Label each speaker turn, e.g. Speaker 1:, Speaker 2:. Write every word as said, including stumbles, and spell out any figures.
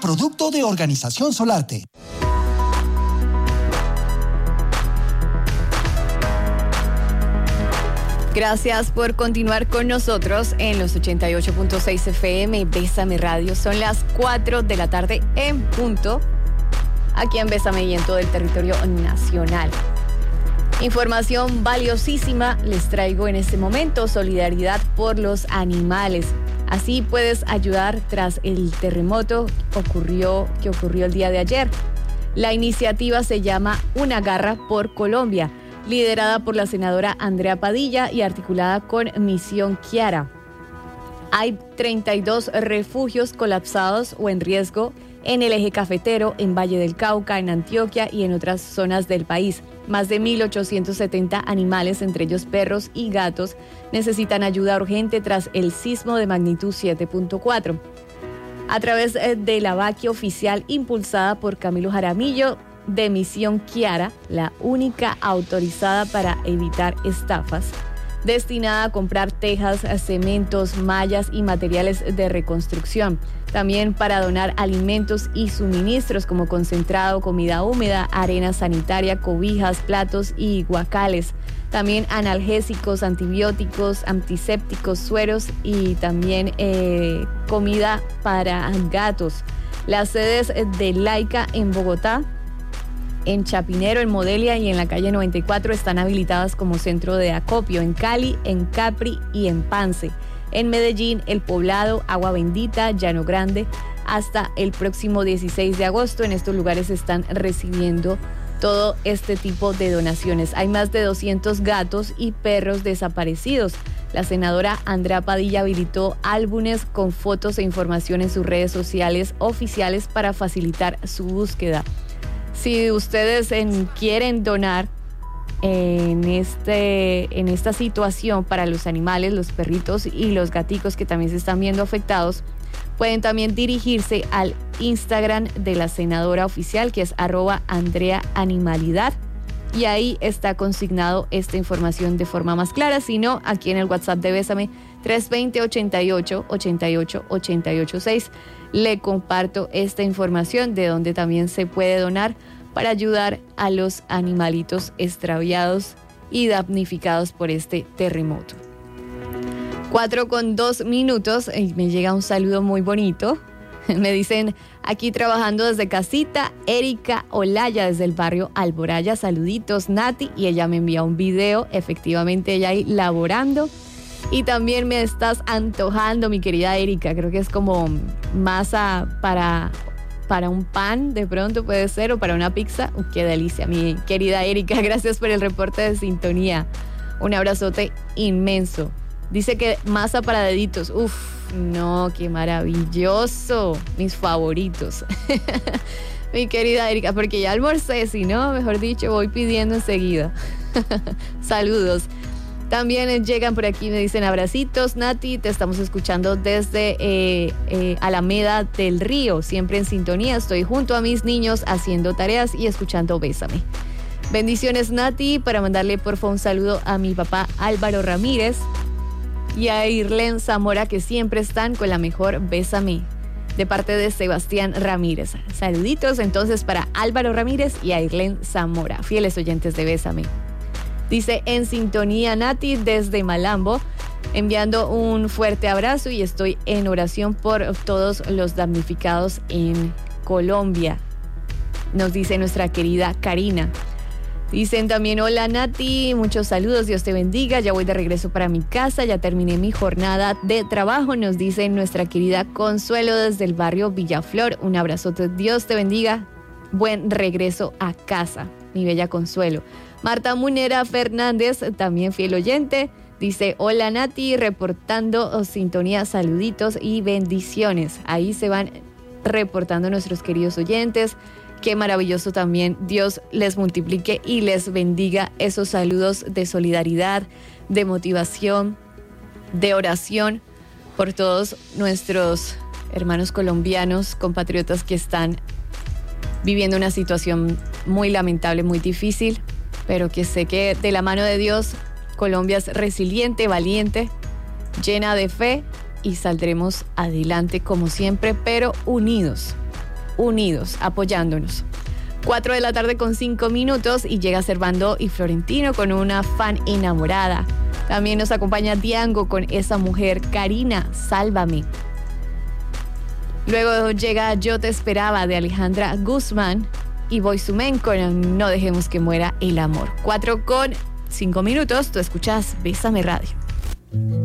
Speaker 1: producto de Organización Solarte.
Speaker 2: Gracias por continuar con nosotros en los ochenta y ocho punto seis F M Bésame Radio. Son las cuatro de la tarde en punto, aquí en Bésame y en todo el territorio nacional. Información valiosísima les traigo en este momento: solidaridad por los animales. Así puedes ayudar tras el terremoto ocurrió, que ocurrió el día de ayer. La iniciativa se llama Una Garra por Colombia, liderada por la senadora Andrea Padilla y articulada con Misión Kiara. Hay treinta y dos refugios colapsados o en riesgo en el eje cafetero, en Valle del Cauca, en Antioquia y en otras zonas del país. Más de mil ochocientos setenta animales, entre ellos perros y gatos, necesitan ayuda urgente tras el sismo de magnitud siete punto cuatro. A través de la vaqui oficial impulsada por Camilo Jaramillo, de Misión Kiara, la única autorizada para evitar estafas, destinada a comprar tejas, cementos, mallas y materiales de reconstrucción. También para donar alimentos y suministros como concentrado, comida húmeda, arena sanitaria, cobijas, platos y guacales. También analgésicos, antibióticos, antisépticos, sueros y también eh, comida para gatos. Las sedes de Laica en Bogotá, en Chapinero, en Modelia y en la calle noventa y cuatro están habilitadas como centro de acopio. En Cali, en Capri y en Pance. En Medellín, El Poblado, Agua Bendita, Llano Grande. Hasta el próximo dieciséis de agosto en estos lugares están recibiendo todo este tipo de donaciones. Hay más de doscientos gatos y perros desaparecidos. La senadora Andrea Padilla habilitó álbumes con fotos e información en sus redes sociales oficiales para facilitar su búsqueda. Si ustedes en, quieren donar en, este, en esta situación para los animales, los perritos y los gaticos que también se están viendo afectados, pueden también dirigirse al Instagram de la senadora oficial, que es arroba Andrea Animalidad, y ahí está consignado esta información de forma más clara. Si no, aquí en el WhatsApp de Bésame, tres dos cero, ochenta y ocho, ochenta y ocho, ochenta y ocho seis, le comparto esta información de donde también se puede donar para ayudar a los animalitos extraviados y damnificados por este terremoto. Cuatro con dos minutos, y me llega un saludo muy bonito. Me dicen, aquí trabajando desde casita, Erika Olaya desde el barrio Alboraya. Saluditos, Nati. Y ella me envía un video, efectivamente ella ahí laborando. Y también me estás antojando, mi querida Erika. Creo que es como masa para, para un pan, de pronto puede ser, o para una pizza. Uh, ¡Qué delicia, mi querida Erika! Gracias por el reporte de sintonía. Un abrazote inmenso. Dice que masa para deditos. Uf, no, qué maravilloso. Mis favoritos. Mi querida Erika, porque ya almorcé, si no, mejor dicho, voy pidiendo enseguida. Saludos. También llegan por aquí, me dicen abracitos, Nati, te estamos escuchando desde eh, eh, Alameda del Río, siempre en sintonía, estoy junto a mis niños haciendo tareas y escuchando Bésame. Bendiciones, Nati, para mandarle por favor un saludo a mi papá Álvaro Ramírez y a Irlen Zamora, que siempre están con la mejor Bésame, de parte de Sebastián Ramírez. Saluditos entonces para Álvaro Ramírez y a Irlen Zamora, fieles oyentes de Bésame. Dice, en sintonía, Nati, desde Malambo, enviando un fuerte abrazo y estoy en oración por todos los damnificados en Colombia. Nos dice nuestra querida Karina. Dicen también, hola Nati, muchos saludos, Dios te bendiga, ya voy de regreso para mi casa, ya terminé mi jornada de trabajo, nos dice nuestra querida Consuelo desde el barrio Villaflor. Un abrazote, Dios te bendiga, buen regreso a casa, mi bella Consuelo. Marta Munera Fernández, también fiel oyente, dice, hola Nati, reportando sintonía, saluditos y bendiciones. Ahí se van reportando nuestros queridos oyentes. Qué maravilloso también, Dios les multiplique y les bendiga esos saludos de solidaridad, de motivación, de oración por todos nuestros hermanos colombianos, compatriotas que están viviendo una situación muy lamentable, muy difícil, pero que sé que de la mano de Dios, Colombia es resiliente, valiente, llena de fe y saldremos adelante como siempre, pero unidos. unidos, apoyándonos. cuatro de la tarde con cinco minutos y llega Servando y Florentino con una fan enamorada. También nos acompaña Diango con Esa Mujer. Karina, Sálvame. Luego llega Yo Te Esperaba de Alejandra Guzmán y Boyz two Men con No Dejemos Que Muera el Amor. cuatro con cinco minutos, tú escuchas Bésame Radio.